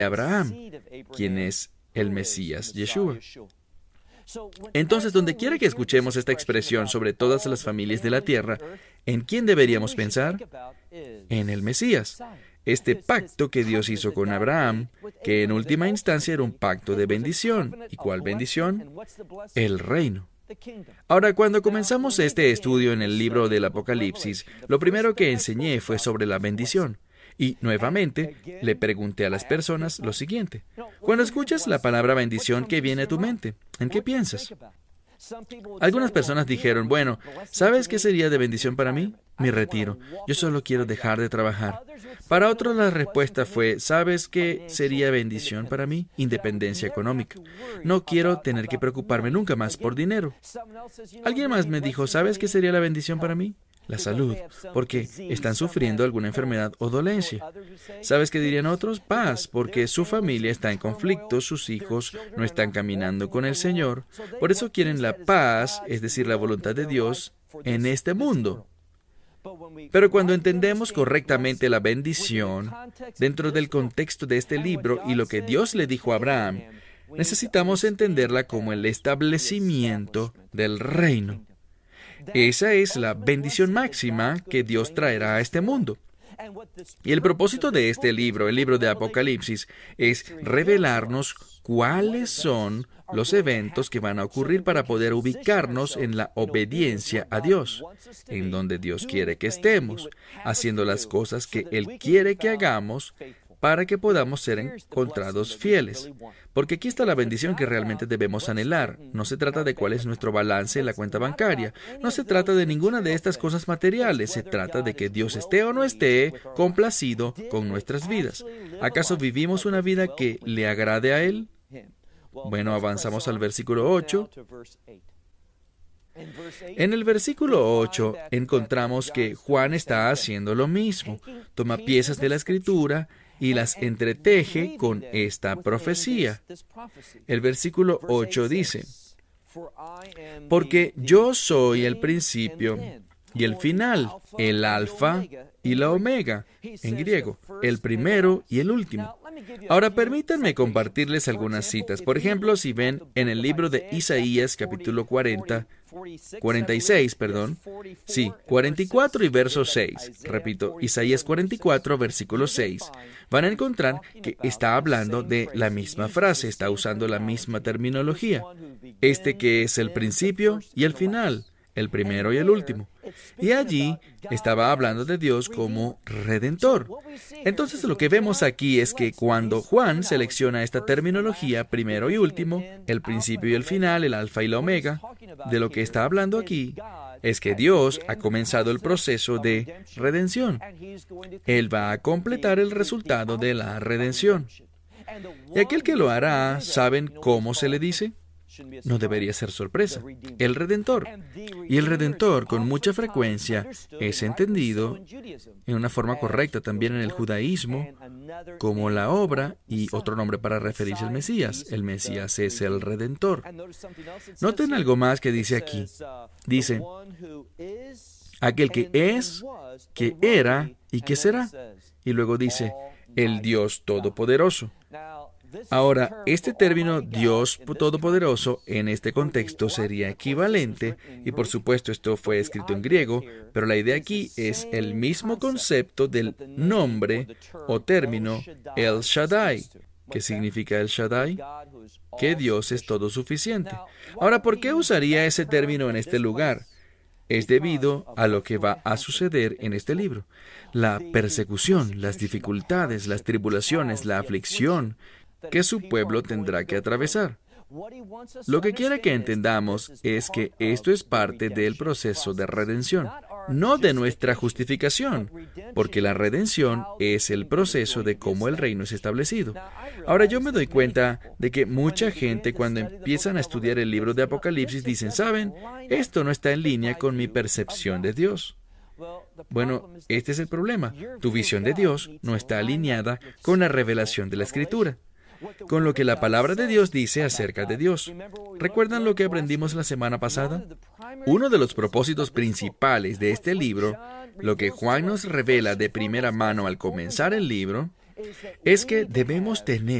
Abraham, quien es el Mesías, Yeshua. Entonces, donde quiera que escuchemos esta expresión sobre todas las familias de la tierra, ¿en quién deberíamos pensar? En el Mesías. Este pacto que Dios hizo con Abraham, que en última instancia era un pacto de bendición. ¿Y cuál bendición? El reino. Ahora, cuando comenzamos este estudio en el libro del Apocalipsis, lo primero que enseñé fue sobre la bendición. Y, nuevamente, le pregunté a las personas lo siguiente. Cuando escuchas la palabra bendición, ¿qué viene a tu mente? ¿En qué piensas? Algunas personas dijeron, bueno, ¿sabes qué sería de bendición para mí? Mi retiro. Yo solo quiero dejar de trabajar. Para otros la respuesta fue, ¿sabes qué sería bendición para mí? Independencia económica. No quiero tener que preocuparme nunca más por dinero. Alguien más me dijo, ¿sabes qué sería la bendición para mí? La salud, porque están sufriendo alguna enfermedad o dolencia. ¿Sabes qué dirían otros? Paz, porque su familia está en conflicto, sus hijos no están caminando con el Señor. Por eso quieren la paz, es decir, la voluntad de Dios, en este mundo. Pero cuando entendemos correctamente la bendición dentro del contexto de este libro y lo que Dios le dijo a Abraham, necesitamos entenderla como el establecimiento del reino. Esa es la bendición máxima que Dios traerá a este mundo. Y el propósito de este libro, el libro de Apocalipsis, es revelarnos cuáles son los eventos que van a ocurrir para poder ubicarnos en la obediencia a Dios, en donde Dios quiere que estemos, haciendo las cosas que Él quiere que hagamos para que podamos ser encontrados fieles. Porque aquí está la bendición que realmente debemos anhelar. No se trata de cuál es nuestro balance en la cuenta bancaria. No se trata de ninguna de estas cosas materiales. Se trata de que Dios esté o no esté complacido con nuestras vidas. ¿Acaso vivimos una vida que le agrade a Él? Bueno, avanzamos al versículo 8. En el versículo 8 encontramos que Juan está haciendo lo mismo. Toma piezas de la Escritura y las entreteje con esta profecía. El versículo 8 dice, porque yo soy el principio y el final, el alfa y la omega, en griego, el primero y el último. Ahora permítanme compartirles algunas citas. Por ejemplo, si ven en el libro de Isaías, capítulo 46, Sí, 44 y verso 6. Repito, Isaías 44, versículo 6. Van a encontrar que está hablando de la misma frase, está usando la misma terminología. Este que es el principio y el final, el primero y el último. Y allí estaba hablando de Dios como Redentor. Entonces lo que vemos aquí es que cuando Juan selecciona esta terminología, primero y último, el principio y el final, el alfa y la omega, de lo que está hablando aquí es que Dios ha comenzado el proceso de redención. Él va a completar el resultado de la redención. Y aquel que lo hará, ¿saben cómo se le dice? No debería ser sorpresa. El Redentor. Y el Redentor, con mucha frecuencia, es entendido en una forma correcta también en el judaísmo como la obra y otro nombre para referirse al Mesías. El Mesías es el Redentor. Noten algo más que dice aquí. Dice, aquel que es, que era y que será. Y luego dice, el Dios Todopoderoso. Ahora, este término Dios Todopoderoso en este contexto sería equivalente, y por supuesto esto fue escrito en griego, pero la idea aquí es el mismo concepto del nombre o término El Shaddai. ¿Qué significa El Shaddai? Que Dios es todo suficiente. Ahora, ¿por qué usaría ese término en este lugar? Es debido a lo que va a suceder en este libro. La persecución, las dificultades, las tribulaciones, la aflicción que su pueblo tendrá que atravesar. Lo que quiere que entendamos es que esto es parte del proceso de redención, no de nuestra justificación, porque la redención es el proceso de cómo el reino es establecido. Ahora yo me doy cuenta de que mucha gente cuando empiezan a estudiar el libro de Apocalipsis dicen, ¿saben? Esto no está en línea con mi percepción de Dios. Bueno, este es el problema. Tu visión de Dios no está alineada con la revelación de la Escritura, con lo que la palabra de Dios dice acerca de Dios. ¿Recuerdan lo que aprendimos la semana pasada? Uno de los propósitos principales de este libro, lo que Juan nos revela de primera mano al comenzar el libro, es que debemos tener